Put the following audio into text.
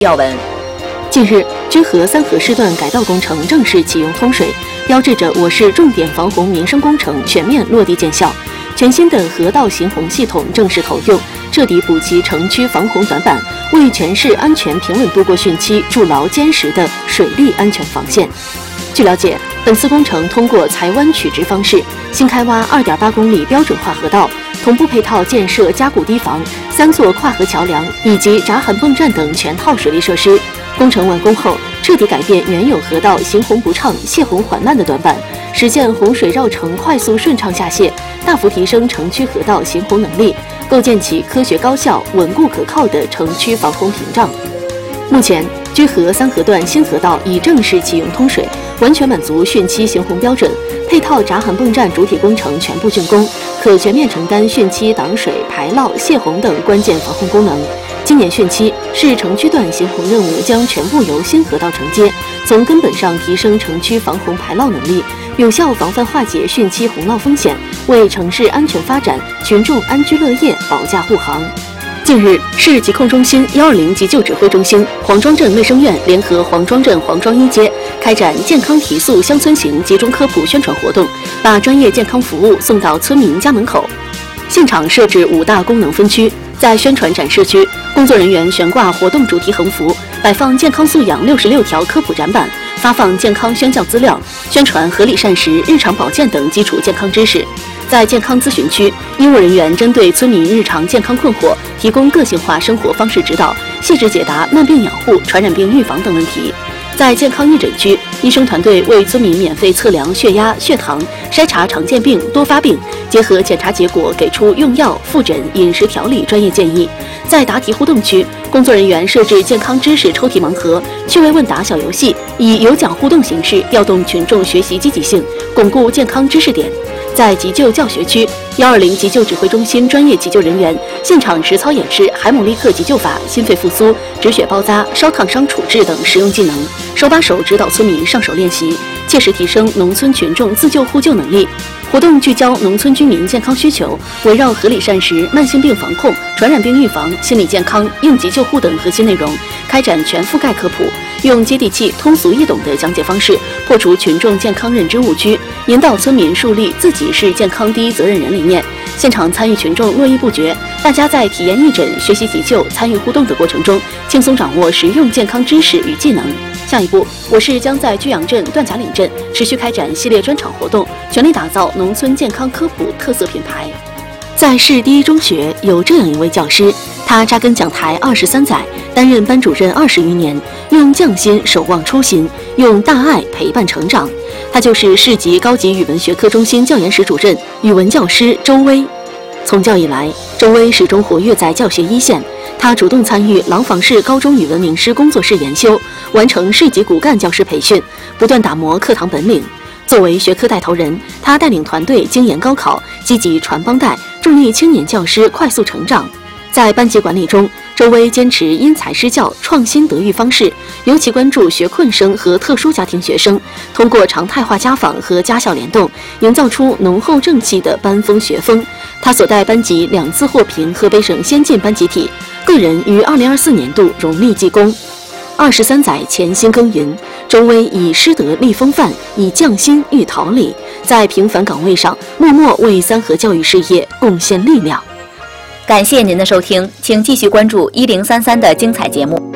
要闻。近日，居河三河市段改道工程正式启用通水，标志着我市重点防洪民生工程全面落地见效。全新的河道行洪系统正式投用，彻底补齐城区防洪短板，为全市安全平稳度过汛期筑牢坚实的水利安全防线。据了解，本次工程通过裁弯取直方式，新开挖2.8公里标准化河道，同步配套建设加固堤防、3座跨河桥梁以及闸涵泵站等全套水利设施。工程完工后，彻底改变原有河道行洪不畅、泄洪缓慢的短板，实现洪水绕城快速顺畅下泄，大幅提升城区河道行洪能力，构建起科学高效、稳固可靠的城区防洪屏障。目前，居河三河段新河道已正式启用通水，完全满足汛期行洪标准，配套闸涵泵站主体工程全部竣工，可全面承担汛期挡水、排涝、泄洪等关键防洪功能。今年汛期，市城区段行洪任务将全部由新河道承接，从根本上提升城区防洪排涝能力，有效防范化解汛期洪涝风险，为城市安全发展、群众安居乐业保驾护航。近日，市疾控中心、120急救指挥中心、黄庄镇卫生院联合黄庄镇黄庄一街开展健康提速乡村行集中科普宣传活动，把专业健康服务送到村民家门口。现场设置5大功能分区，在宣传展示区，工作人员悬挂活动主题横幅，摆放健康素养66条科普展板，发放健康宣教资料，宣传合理膳食、日常保健等基础健康知识。在健康咨询区，医务人员针对村民日常健康困惑，提供个性化生活方式指导，细致解答慢病养护、传染病预防等问题。在健康义诊区，医生团队为村民免费测量血压、血糖，筛查常见病、多发病，结合检查结果给出用药、复诊、饮食调理专业建议。在答题互动区，工作人员设置健康知识抽题盲盒、趣味问答小游戏，以有奖互动形式调动群众学习积极性，巩固健康知识点。在急救教学区，120急救指挥中心专业急救人员现场实操演示海姆立克急救法、心肺复苏、止血包扎、烧烫伤处置等实用技能，手把手指导村民上手练习，切实提升农村群众自救互救能力。活动聚焦农村居民健康需求，围绕合理膳食、慢性病防控、传染病预防、心理健康、应急救护等核心内容，开展全覆盖科普，用接地气、通俗易懂的讲解方式，破除群众健康认知误区，引导村民树立自己是健康第一责任人理念。现场参与群众络绎不绝，大家在体验义诊、学习急救、参与互动的过程中，轻松掌握实用健康知识与技能。下一步，我市将在居阳镇、段贾岭镇持续开展系列专场活动，全力打造农村健康科普特色品牌。在市第一中学有这样一位教师，他扎根讲台23载，担任班主任20余年，用匠心守望初心，用大爱陪伴成长。他就是市级高级语文学科中心教研室主任、语文教师周薇。从教以来，周薇始终活跃在教学一线。他主动参与廊坊市高中语文名师工作室研修，完成市级骨干教师培训，不断打磨课堂本领。作为学科带头人，他带领团队精研高考，积极传帮带，助力青年教师快速成长。在班级管理中，周薇坚持因材施教、创新德育方式，尤其关注学困生和特殊家庭学生，通过常态化家访和家校联动，营造出浓厚正气的班风学风。他所带班级2次获评河北省先进班集体，个人于2024年度荣立技工。23载潜心耕耘，周薇以师德立风范，以匠心育桃李，在平凡岗位上默默为三河教育事业贡献力量。 感谢您的收听，请继续关注1033的精彩节目。